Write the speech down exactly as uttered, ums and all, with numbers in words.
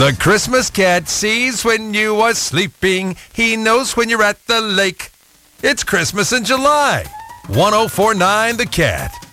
The Christmas cat sees when you are sleeping. He knows when you're at the lake. It's Christmas in July. one oh four point nine The Cat.